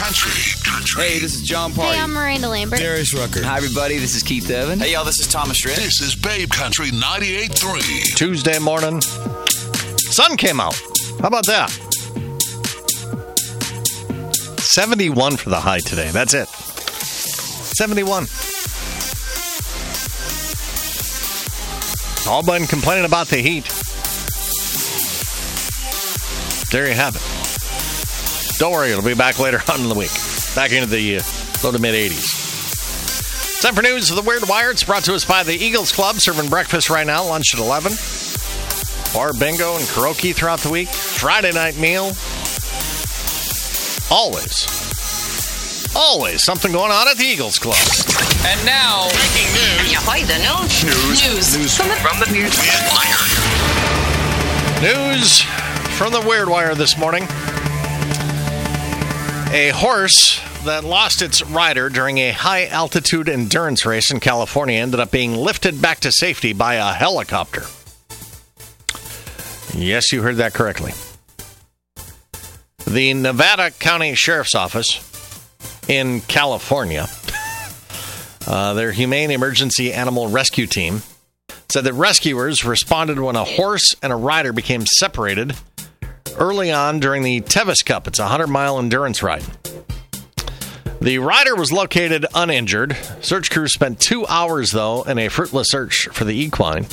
Country. Hey, this is John Party. Hey, I'm Miranda Lambert. Darius Rucker. Hi, everybody. This is Keith Evan. Hey, y'all, this is Thomas Rhett. This is Babe Country 98.3. Tuesday morning. Sun came out. How about that? 71 for the high today. That's it. 71. All been complaining about the heat. There you have it. Don't worry, it'll be back later on in the week. Back into the low to mid-80s. Time for news of the Weird Wire. It's brought to us by the Eagles Club, serving breakfast right now, lunch at 11. Bar bingo and karaoke throughout the week. Friday night meal. Always something going on at the Eagles Club. And now, Breaking news. News from the Weird Wire. News from the Weird Wire this morning. A horse that lost its rider during a high-altitude endurance race in California ended up being lifted back to safety by a helicopter. Yes, you heard that correctly. The Nevada County Sheriff's Office in California, their Humane Emergency Animal Rescue Team, said that rescuers responded when a horse and a rider became separated early on during the Tevis Cup. It's a 100-mile endurance ride. The rider was located uninjured. Search crews spent 2 hours, though, in a fruitless search for the equine.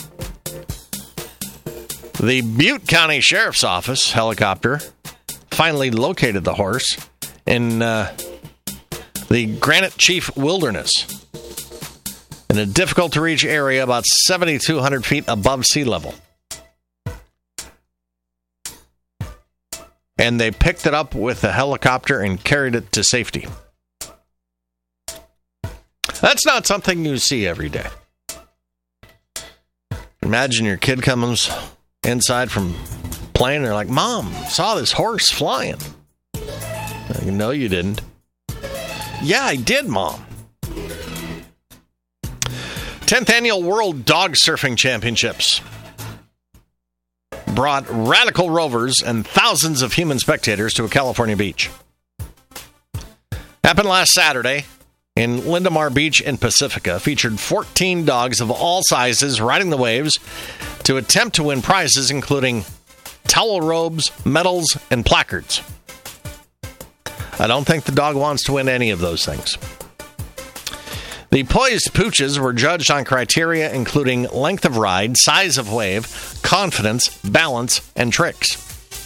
The Butte County Sheriff's Office helicopter finally located the horse in the Granite Chief Wilderness in a difficult-to-reach area about 7,200 feet above sea level. And they picked it up with a helicopter and carried it to safety. That's not something you see every day. Imagine your kid comes inside from playing and they're like, "Mom, saw this horse flying." Like, "No, you didn't." "Yeah, I did, Mom." 10th Annual World Dog Surfing Championships brought radical rovers and thousands of human spectators to a California beach. Happened last Saturday in Lindamar Beach in Pacifica. Featured 14 dogs of all sizes riding the waves to attempt to win prizes, including towel robes, medals, and placards. I don't think the dog wants to win any of those things. The poised pooches were judged on criteria including length of ride, size of wave, confidence, balance, and tricks.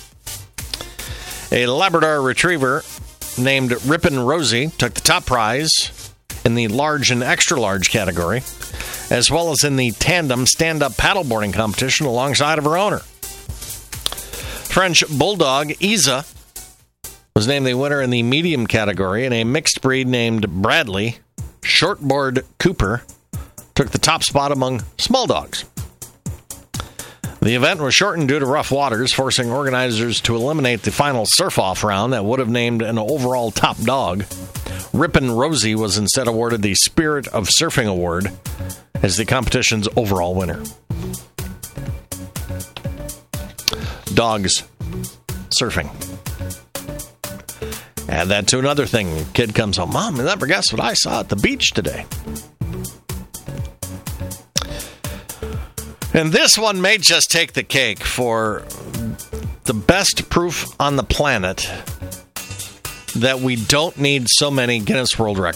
A Labrador Retriever named Ripon Rosie took the top prize in the large and extra large category, as well as in the tandem stand-up paddleboarding competition alongside of her owner. French Bulldog Isa was named the winner in the medium category, and a mixed breed named Bradley Shortboard Cooper took the top spot among small dogs. The event was shortened due to rough waters, forcing organizers to eliminate the final surf-off round that would have named an overall top dog. Ripon Rosie was instead awarded the Spirit of Surfing Award as the competition's overall winner. Dogs surfing. Add that to another thing. Kid comes home, "Mom, you never guess what I saw at the beach today." And this one may just take the cake for the best proof on the planet that we don't need so many Guinness World Records.